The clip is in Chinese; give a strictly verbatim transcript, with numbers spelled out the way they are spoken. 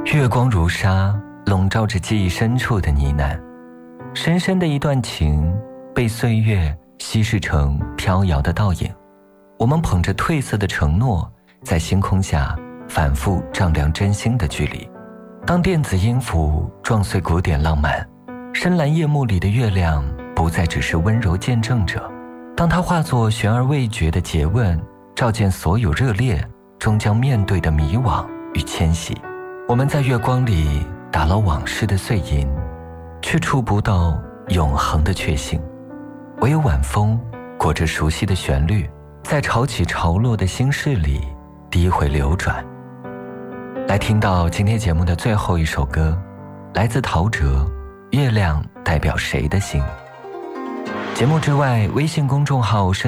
月光如纱，笼罩着记忆深处的呢喃。深深的一段情，被岁月稀释成飘摇的倒影。我们捧着褪色的承诺，在星空下反复丈量真心的距离。当电子音符撞碎古典浪漫，深蓝夜幕里的月亮不再只是温柔见证者，当它化作悬而未决的诘问，照见所有热烈终将面对的迷惘与迁徙。我们在月光里打捞往事的碎银，却触不到永恒的确信。唯有晚风裹着熟悉的旋律，在潮起潮落的心事里低回流转。来听到今天节目的最后一首歌，来自陶喆，月亮代表谁的心。节目之外，微信公众号